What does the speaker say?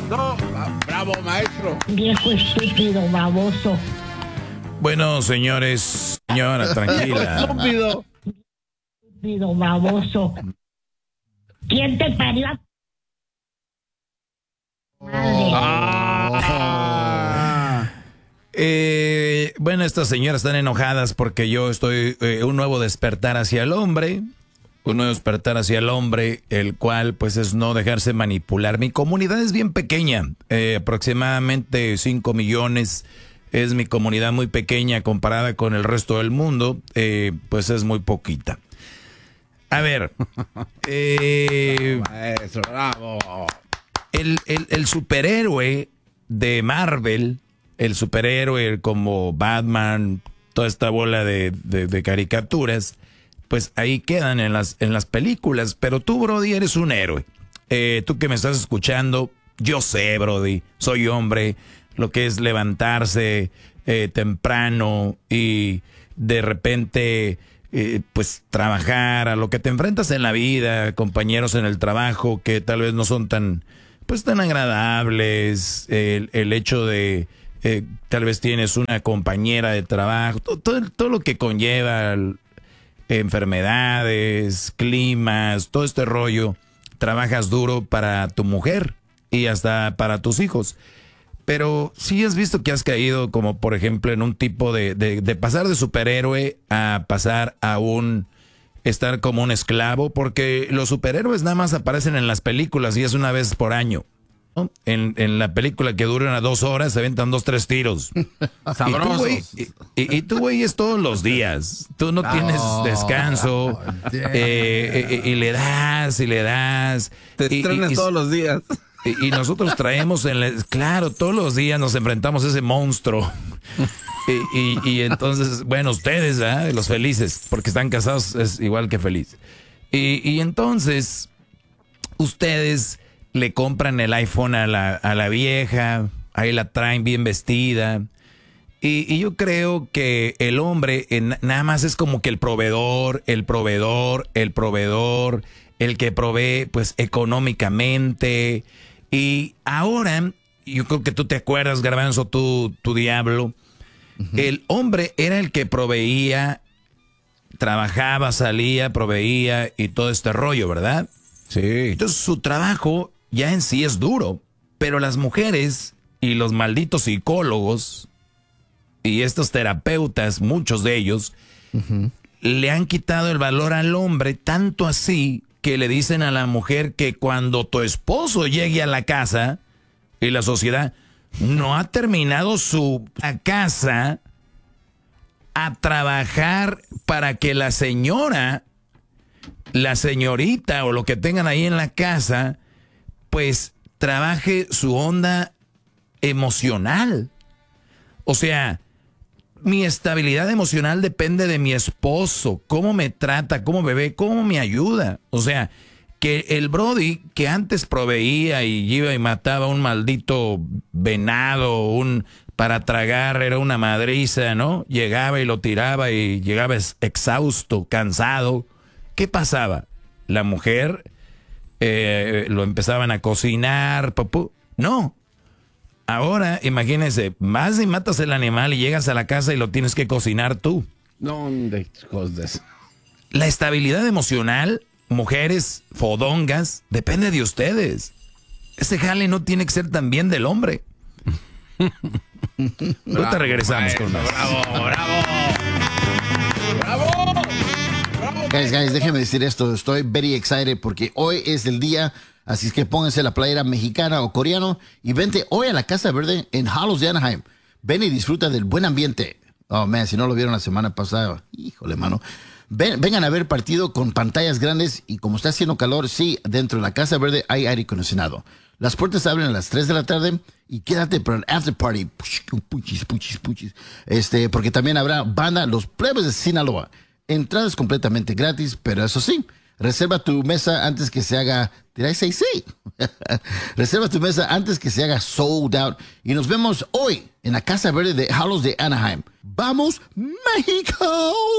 No, bravo, maestro. Viejo estúpido, baboso. Bueno, señores, señora, tranquila. Estúpido. Estúpido, baboso. ¿Quién te parió? Madre. Bueno, estas señoras están enojadas porque yo estoy un nuevo despertar hacia el hombre. Un nuevo despertar hacia el hombre, el cual pues es no dejarse manipular. Mi comunidad es bien pequeña, aproximadamente 5 millones. Es mi comunidad muy pequeña comparada con el resto del mundo, pues es muy poquita. A ver, Maestro, bravo. el superhéroe de Marvel, el superhéroe como Batman, toda esta bola de caricaturas, pues ahí quedan en las películas. Pero tú, Brody, eres un héroe. Tú que me estás escuchando, yo sé, Brody, soy hombre, lo que es levantarse temprano y de repente pues trabajar, a lo que te enfrentas en la vida, compañeros en el trabajo que tal vez no son tan agradables, el hecho de tal vez tienes una compañera de trabajo, todo lo que conlleva enfermedades, climas, todo este rollo. Trabajas duro para tu mujer y hasta para tus hijos. Pero sí has visto que has caído como por ejemplo en un tipo de pasar de superhéroe a pasar a estar como un esclavo, porque los superhéroes nada más aparecen en las películas y es una vez por año, ¿no? En la película que dura unas 2 horas se aventan 2, 3 tiros. Sabrosos. Y tú, güey, es todos los días. Tú no tienes descanso. Y le das. Te estrenas todos los días. Y nosotros traemos, claro, todos los días nos enfrentamos a ese monstruo. Y entonces, bueno, ustedes, los felices, porque están casados, es igual que feliz. Y entonces, ustedes le compran el iPhone a la vieja, ahí la traen bien vestida. Y yo creo que el hombre nada más es como que el proveedor, el que provee pues económicamente. Y ahora, yo creo que tú te acuerdas, Garbanzo, tu diablo, el hombre era el que proveía, trabajaba, salía, proveía y todo este rollo, ¿verdad? Sí. Entonces su trabajo ya en sí es duro, pero las mujeres y los malditos psicólogos y estos terapeutas, muchos de ellos, le han quitado el valor al hombre, tanto así que le dicen a la mujer que cuando tu esposo llegue a la casa y la sociedad no ha terminado su casa a trabajar para que la señora, la señorita o lo que tengan ahí en la casa, pues trabaje su onda emocional. O sea, mi estabilidad emocional depende de mi esposo, cómo me trata, cómo me ve, cómo me ayuda. O sea, que el Brody que antes proveía y iba y mataba un maldito venado, para tragar, era una madriza, ¿no? Llegaba y lo tiraba y llegaba exhausto, cansado. ¿Qué pasaba? La mujer lo empezaban a cocinar, no. Ahora, imagínense, vas y matas el animal y llegas a la casa y lo tienes que cocinar tú. No, de cosas. La estabilidad emocional, mujeres, fodongas, depende de ustedes. Ese jale no tiene que ser también del hombre. Ahorita regresamos con más. ¡Bravo! Guys, déjenme decir esto. Estoy very excited porque hoy es el día. Así es que pónganse la playera mexicana o coreano y vente hoy a la Casa Verde en Hallows de Anaheim. Ven y disfruta del buen ambiente. Oh, man, si no lo vieron la semana pasada, híjole, mano. Vengan a ver partido con pantallas grandes y como está haciendo calor, sí, dentro de la Casa Verde hay aire acondicionado. Las puertas abren a las 3 de la tarde y quédate para el after party. Puchis. Porque también habrá banda Los Plebes de Sinaloa. Entradas completamente gratis, pero eso sí, reserva tu mesa antes que se haga... Did I say sí? Reserva tu mesa antes que se haga sold out. Y nos vemos hoy en la Casa Verde de Hallows de Anaheim. ¡Vamos, México!